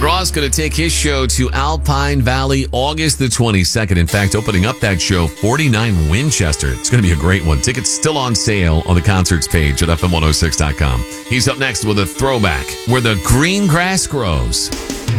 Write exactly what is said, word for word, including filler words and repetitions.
Doug Ross going to take his show to Alpine Valley August the twenty-second. In fact, opening up that show, forty-nine Winchester. It's going to be a great one. Tickets still on sale on the concerts page at F M one oh six dot com. He's up next with a throwback, Where the Green Grass Grows.